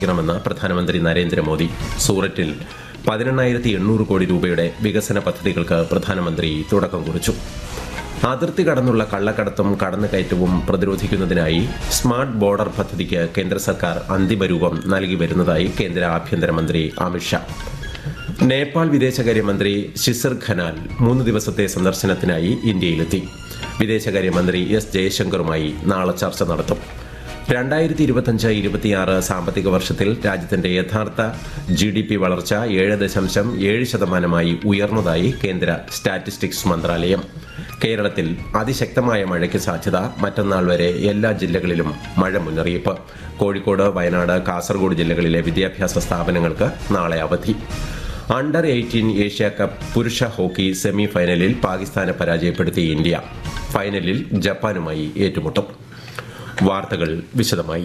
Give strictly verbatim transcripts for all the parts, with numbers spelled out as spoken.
ണമെന്ന് പ്രധാനമന്ത്രി നരേന്ദ്രമോദി. സൂററ്റിൽ പതിനെണ്ണായിരത്തി എണ്ണൂറ് കോടി രൂപയുടെ വികസന പദ്ധതികൾക്ക് പ്രധാനമന്ത്രി തുടക്കം കുറിച്ചു. അതിർത്തി കടന്നുള്ള കള്ളക്കടത്തും കടന്നുകയറ്റവും പ്രതിരോധിക്കുന്നതിനായി സ്മാർട്ട് ബോർഡർ പദ്ധതിക്ക് കേന്ദ്ര സർക്കാർ അന്തിമ രൂപം നൽകി വരുന്നതായി കേന്ദ്ര ആഭ്യന്തരമന്ത്രി അമിത്ഷാ. നേപ്പാൾ വിദേശകാര്യമന്ത്രി ശിസിർ ഖനാൽ മൂന്ന് ദിവസത്തെ സന്ദർശനത്തിനായി ഇന്ത്യയിലെത്തി. വിദേശകാര്യമന്ത്രി എസ് ജയശങ്കറുമായി നാളെ ചർച്ച നടത്തും. രണ്ടായിരത്തി ഇരുപത്തിയഞ്ച് ഇരുപത്തിയാറ് സാമ്പത്തിക വർഷത്തിൽ രാജ്യത്തിന്റെ യഥാർത്ഥ ജി ഡി പി വളർച്ച ഏഴ് ദശാംശം ഏഴ് ശതമാനമായി ഉയർന്നതായി കേന്ദ്ര സ്റ്റാറ്റിസ്റ്റിക്സ് മന്ത്രാലയം. കേരളത്തിൽ അതിശക്തമായ മഴയ്ക്ക് സാധ്യത. മറ്റന്നാൾ വരെ എല്ലാ ജില്ലകളിലും മഴ മുന്നറിയിപ്പ്. കോഴിക്കോട്, വയനാട്, കാസർഗോഡ് ജില്ലകളിലെ വിദ്യാഭ്യാസ സ്ഥാപനങ്ങൾക്ക് നാളെ അവധി. അണ്ടർ എയ്റ്റീൻ ഏഷ്യ കപ്പ് പുരുഷ ഹോക്കി സെമി ഫൈനലിൽ പാകിസ്ഥാനെ പരാജയപ്പെടുത്തി ഇന്ത്യ. ഫൈനലിൽ ജപ്പാനുമായി ഏറ്റുമുട്ടും. വാർത്തകൾ വിശദമായി.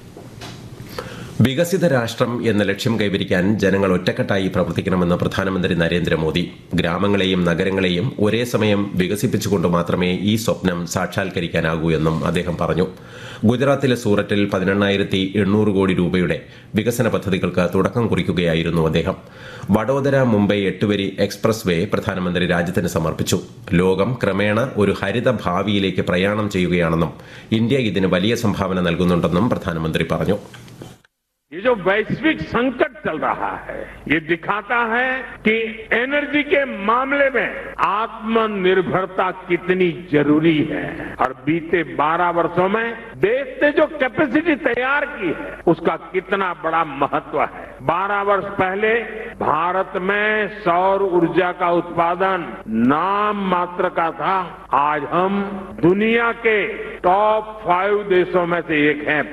വികസിത രാഷ്ട്രം എന്ന ലക്ഷ്യം കൈവരിക്കാൻ ജനങ്ങൾ ഒറ്റക്കെട്ടായി പ്രവർത്തിക്കണമെന്ന് പ്രധാനമന്ത്രി നരേന്ദ്രമോദി. ഗ്രാമങ്ങളെയും നഗരങ്ങളെയും ഒരേ സമയം വികസിപ്പിച്ചുകൊണ്ട് മാത്രമേ ഈ സ്വപ്നം സാക്ഷാത്കരിക്കാനാകൂ എന്നും അദ്ദേഹം പറഞ്ഞു. ഗുജറാത്തിലെ സൂററ്റിൽ പതിനെണ്ണായിരത്തി എണ്ണൂറ് കോടി രൂപയുടെ വികസന പദ്ധതികൾക്ക് തുടക്കം കുറിക്കുകയായിരുന്നു അദ്ദേഹം. വഡോദര മുംബൈ എട്ടുവരി എക്സ്പ്രസ് വേ പ്രധാനമന്ത്രി രാജ്യത്തിന് സമർപ്പിച്ചു. ലോകം ക്രമേണ ഒരു ഹരിത ഭാവിയിലേക്ക് പ്രയാണം ചെയ്യുകയാണെന്നും ഇന്ത്യ ഇതിന് വലിയ സംഭാവന നൽകുന്നുണ്ടെന്നും പ്രധാനമന്ത്രി പറഞ്ഞു. ये जो वैश्विक संकट चल रहा है, ये दिखाता है कि एनर्जी के मामले में आत्मनिर्भरता कितनी जरूरी है. और बीते बारह वर्षों में देश ने जो कैपेसिटी तैयार की है, उसका कितना बड़ा महत्व है. बारह वर्ष पहले भारत में सौर ऊर्जा का उत्पादन नाम मात्र का था. आज हम दुनिया के टॉप फाइव देशों में से एक हैं.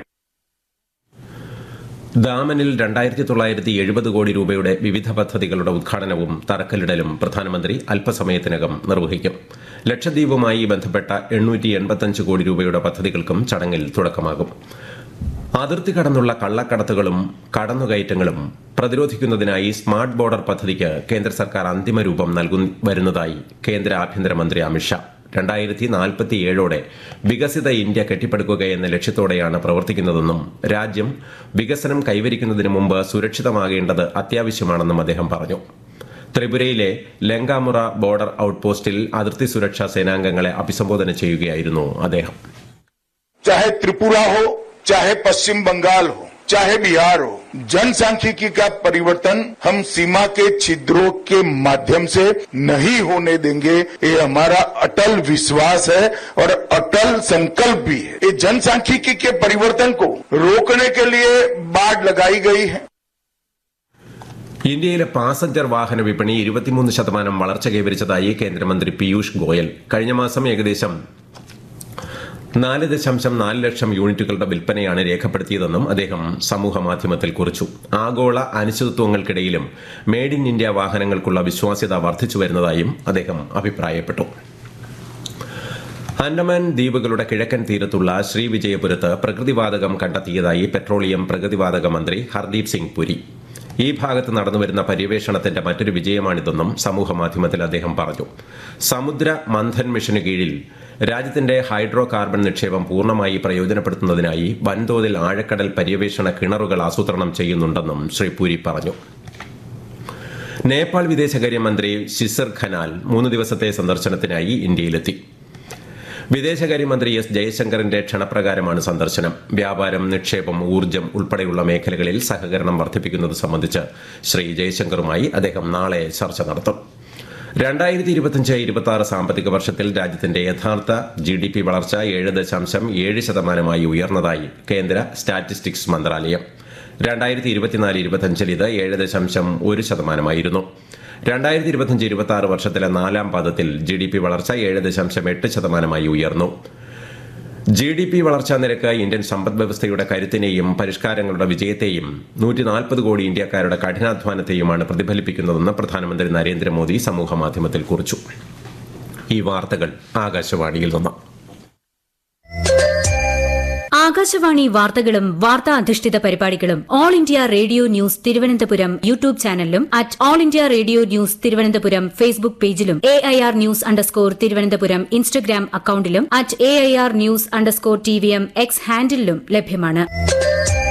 ദാമനിൽ രണ്ടായിരത്തി തൊള്ളായിരത്തി എഴുപത് കോടി രൂപയുടെ വിവിധ പദ്ധതികളുടെ ഉദ്ഘാടനവും തറക്കല്ലിടലും പ്രധാനമന്ത്രി അല്പസമയത്തിനകം നിർവഹിക്കും. ലക്ഷദ്വീപുമായി ബന്ധപ്പെട്ട എണ്ണൂറ്റി എൺപത്തിയഞ്ച് കോടി രൂപയുടെ പദ്ധതികൾക്കും ചടങ്ങിൽ തുടക്കമാകും. അതിർത്തി കടന്നുള്ള കള്ളക്കടത്തുകളും കടന്നുകയറ്റങ്ങളും പ്രതിരോധിക്കുന്നതിനായി സ്മാർട്ട് ബോർഡർ പദ്ധതിക്ക് കേന്ദ്ര സർക്കാർ അന്തിമ രൂപം നൽകി വരുന്നതായി കേന്ദ്ര ആഭ്യന്തരമന്ത്രി അമിത്ഷാ. രണ്ടായിരത്തി നാൽപ്പത്തിയേഴോടെ വികസിത ഇന്ത്യ കെട്ടിപ്പടുക്കുക എന്ന ലക്ഷ്യത്തോടെയാണ് പ്രവർത്തിക്കുന്നതെന്നും രാജ്യം വികസനം കൈവരിക്കുന്നതിന് മുമ്പ് സുരക്ഷിതമാകേണ്ടത് അത്യാവശ്യമാണെന്നും അദ്ദേഹം പറഞ്ഞു. ത്രിപുരയിലെ ലങ്കാമുറ ബോർഡർ ഔട്ട്പോസ്റ്റിൽ അതിർത്തി സുരക്ഷാ സേനാംഗങ്ങളെ അഭിസംബോധന ചെയ്യുകയായിരുന്നു അദ്ദേഹം. चाहे त्रिपुरा हो, चाहे पश्चिम बंगाल हो, चाहे बिहार हो, जनसांख्यिकी का परिवर्तन हम सीमा के छिद्रों के माध्यम से नहीं होने देंगे. ये हमारा अटल विश्वास है और अटल संकल्प भी है. ये जनसांख्यिकी के परिवर्तन को रोकने के लिए बाड़ लगाई गई है. ഇന്ത്യയിലെ പാസഞ്ചർ വാഹന വിപണി ഇരുപത്തിമൂന്ന് ശതമാനം വളർച്ച കൈവരിച്ചതായി കേന്ദ്രമന്ത്രി പീയൂഷ് ഗോയൽ. കഴിഞ്ഞ മാസം ഏകദേശം നാല് ദശാംശം നാല് ലക്ഷം യൂണിറ്റുകളുടെ വിൽപ്പനയാണ് രേഖപ്പെടുത്തിയതെന്നും അദ്ദേഹം സമൂഹമാധ്യമത്തിൽ കുറിച്ചു. ആഗോള അനിശ്ചിതത്വങ്ങൾക്കിടയിലും മെയ്ഡ് ഇൻ ഇന്ത്യ വാഹനങ്ങൾക്കുള്ള വിശ്വാസ്യത വർദ്ധിച്ചു വരുന്നതായും അദ്ദേഹം അഭിപ്രായപ്പെട്ടു. ആൻഡമാൻ ദ്വീപുകളുടെ കിഴക്കൻ തീരത്തുള്ള ശ്രീവിജയപുരത്ത് പ്രകൃതിവാതകം കണ്ടെത്തിയതായി പെട്രോളിയം പ്രകൃതിവാതക മന്ത്രി ഹർദീപ് സിംഗ് പുരി. ഈ ഭാഗത്ത് നടന്നുവരുന്ന പര്യവേഷണത്തിന്റെ മറ്റൊരു വിജയമാണിതെന്നും സമൂഹമാധ്യമത്തിൽ അദ്ദേഹം പറഞ്ഞു. സമുദ്ര മന്ഥൻ മിഷന് കീഴിൽ രാജ്യത്തിന്റെ ഹൈഡ്രോ കാർബൺ നിക്ഷേപം പൂർണ്ണമായി പ്രയോജനപ്പെടുത്തുന്നതിനായി വൻതോതിൽ ആഴക്കടൽ പര്യവേഷണ കിണറുകൾ ആസൂത്രണം ചെയ്യുന്നുണ്ടെന്നും ശ്രീ പുരി പറഞ്ഞു. നേപ്പാൾ വിദേശകാര്യമന്ത്രി ശിസിർ ഖനാൽ മൂന്ന് ദിവസത്തെ സന്ദർശനത്തിനായി ഇന്ത്യയിലെത്തി. വിദേശകാര്യമന്ത്രി എസ് ജയശങ്കറിന്റെ ക്ഷണപ്രകാരമാണ് സന്ദർശനം. വ്യാപാരം, നിക്ഷേപം, ഊർജ്ജം ഉൾപ്പെടെയുള്ള മേഖലകളിൽ സഹകരണം വർദ്ധിപ്പിക്കുന്നത് സംബന്ധിച്ച് ശ്രീ ജയശങ്കറുമായി അദ്ദേഹം നാളെ ചർച്ച നടത്തും. രണ്ടായിരത്തി ഇരുപത്തിയഞ്ച് ഇരുപത്തിയാറ് സാമ്പത്തിക വർഷത്തിൽ രാജ്യത്തിന്റെ യഥാർത്ഥ ജി ഡി പി വളർച്ച ഏഴ് ദശാംശം ഏഴ് ശതമാനമായി ഉയർന്നതായി കേന്ദ്ര സ്റ്റാറ്റിസ്റ്റിക്സ് മന്ത്രാലയം. രണ്ടായിരത്തി ഇരുപത്തിനാല് ഇരുപത്തിയഞ്ചിൽ ഇത് ഏഴ് ദശാംശം ഒരു ശതമാനമായിരുന്നു. രണ്ടായിരത്തി ഇരുപത്തിയഞ്ച് ഇരുപത്തിയാറ് വർഷത്തിലെ നാലാം പാദത്തിൽ ജി ഡി പി വളർച്ച ഏഴ് ദശാംശം എട്ട് ശതമാനമായി ഉയർന്നു. ജി ഡി പി വളർച്ചാ നിരക്ക് ഇന്ത്യൻ സമ്പദ് വ്യവസ്ഥയുടെ കരുത്തിനെയും പരിഷ്കാരങ്ങളുടെ വിജയത്തെയും നൂറ്റി നാൽപ്പത് കോടി ഇന്ത്യക്കാരുടെ കഠിനാധ്വാനത്തെയുമാണ് പ്രതിഫലിപ്പിക്കുന്നതെന്ന് പ്രധാനമന്ത്രി നരേന്ദ്രമോദി സമൂഹമാധ്യമത്തിൽ കുറിച്ചു. ഈ വാർത്തകൾ ആകാശവാണിയിൽ നിന്ന്. ആകാശവാണി വാർത്തകളും വാർത്താ അധിഷ്ഠിത പരിപാടികളും all India radio news Thiruvananthapuram YouTube ചാനലിലും at all India radio news Thiruvananthapuram Facebook പേജിലും A I R news underscore Thiruvananthapuram Instagram അക്കൌണ്ടിലും at A I R news underscore T V M X ഹാൻഡിലും ലഭ്യമാണ്.